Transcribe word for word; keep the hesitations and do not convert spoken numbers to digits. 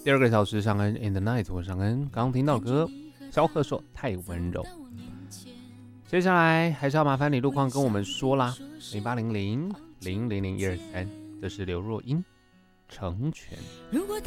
第二个小时，尚恩 in the night， 我尚恩刚刚听到歌，萧贺说太温柔。接下来还是要麻烦你路况跟我们说啦，零八零零零零零一二三，这是刘若英成全。如果